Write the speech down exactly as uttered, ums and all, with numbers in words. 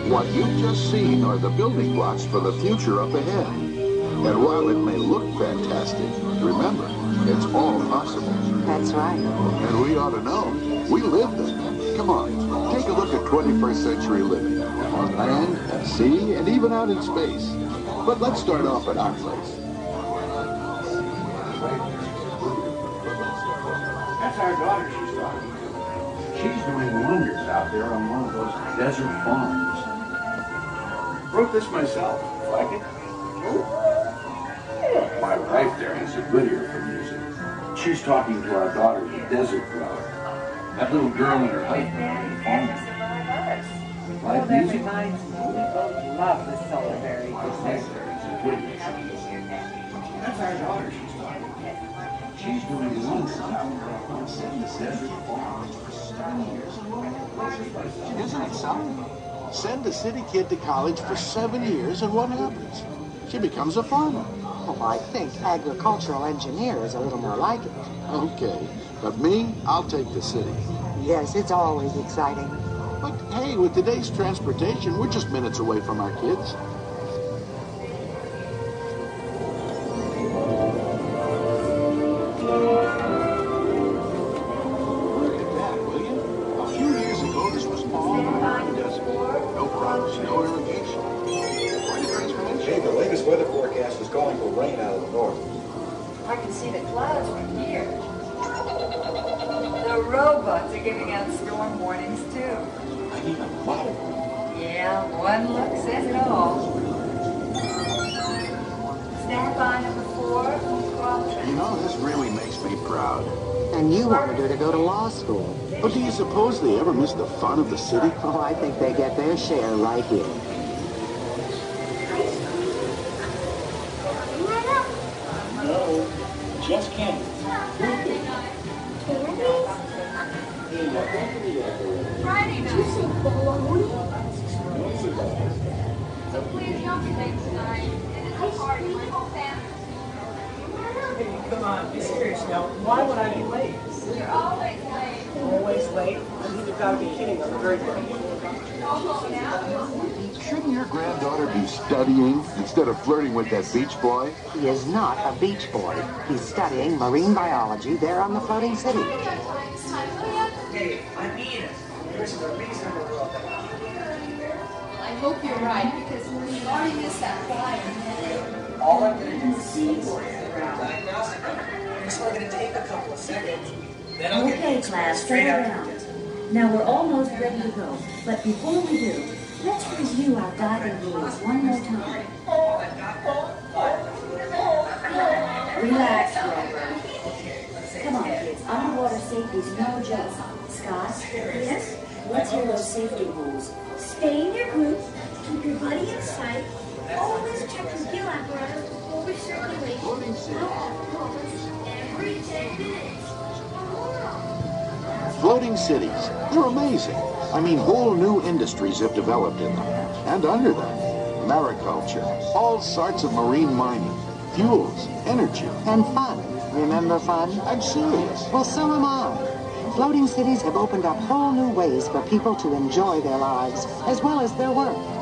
What you've just seen are the building blocks for the future up ahead. And while it may look fantastic, remember, it's all possible. That's right. And we ought to know. We live them. Come on, take a look at twenty-first century living. On land, at sea, and even out in space. But let's start off at our place. That's our daughter she's talking to. She's doing wonders out there on one of those desert farms. Wrote this myself. Like it? My wife there has a good ear for music. She's talking to our daughter, the desert dweller. That little girl and her husband. Well, that reminds me, we both love the Solarberry. That's our daughter she's talking to. She's doing wonders out there on the desert farms for seven years. Isn't it something? Send a city kid to college for seven years and what happens? She becomes a farmer. Oh, I think agricultural engineer is a little more like it. Okay, but me, I'll take the city. Yes, it's always exciting. But hey, with today's transportation, we're just minutes away from our kids. Look at that, will you? A few years ago, this was all around the desert. No crops, no irrigation. Quite a transformation. Hey, the latest weather forecast is calling for rain out of the north. I can see the clouds from here. The robots are giving out storm warnings, too. I need a lot of them. Yeah, one look says it all. Stand by number four, crop track. You know, this really makes me proud. And you wanted her to go to law school. But do you suppose they ever miss the fun of the city? Oh, I think they get their share right here. No, just candy. Friday night. So please don't be late tonight. It is a party. My whole family. Hey, come on, be serious now. Why would I be late? You're always late. Always late? You've got to be kidding. I'm very good. Go home now. Shouldn't your granddaughter be studying instead of flirting with that beach boy? He is not a beach boy. He's studying marine biology there on the floating city. Hey, I mean it. There's a reasonable rule. I hope you're right, because we've already missed that flyer. All I'm going to do is see for you around diagnostic. It's only going to take a couple of seconds. Then I'll Okay, get class, straight settle out down. of the Now we're almost ready to go. But before we do, let's review our diving rules one more time. Relax, Grover. Come on, kids. Underwater safety's no joke. Scott? Yes? Let's hear those safety rules. Stay in your group, keep your buddy in sight, always check your gill apparatus before we circulate. Every ten minutes. Floating cities, they're amazing. I mean, whole new industries have developed in them. And under them, mariculture, all sorts of marine mining, fuels, energy. And fun. Remember fun? I'm serious. Well, so am I. Floating cities have opened up whole new ways for people to enjoy their lives, as well as their work.